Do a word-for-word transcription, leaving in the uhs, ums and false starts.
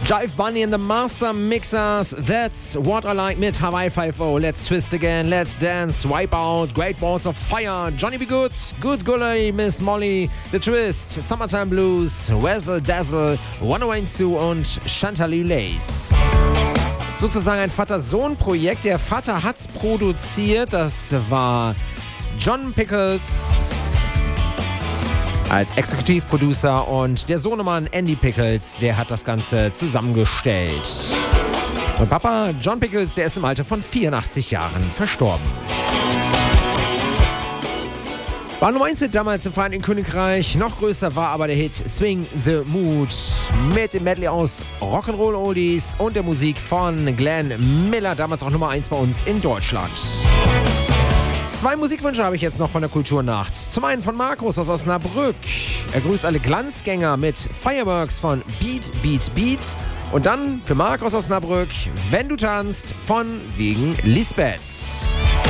Jive Bunny and the Master Mixers, That's What I Like mit Hawaii five-O, Let's Twist Again, Let's Dance, Wipeout, Great Balls of Fire, Johnny B. Good, Good Gully, Miss Molly, The Twist, Summertime Blues, Wessel Dazzle, One Wayne Sue und Chantally Lace. Sozusagen ein Vater-Sohn-Projekt. Der Vater hat's produziert, das war John Pickles als Exekutivproducer und der Sohnemann Andy Pickles, der hat das Ganze zusammengestellt. Und Papa John Pickles, der ist im Alter von vierundachtzig Jahren verstorben. War Nummer eins damals im Vereinigten Königreich. Noch größer war aber der Hit Swing the Mood mit dem Medley aus Rock'n'Roll Oldies und der Musik von Glenn Miller, damals auch Nummer eins bei uns in Deutschland. Zwei Musikwünsche habe ich jetzt noch von der Kulturnacht. Zum einen von Markus aus Osnabrück. Er grüßt alle Glanzgänger mit Fireworks von Beat, Beat, Beat. Und dann für Markus aus Osnabrück, Wenn du tanzt, von wegen Lisbeth.